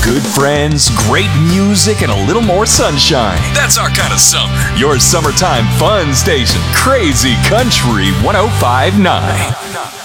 Good friends, great music, and a little more sunshine. That's our kind of summer. Your summertime fun station, Crazy Country 105.9.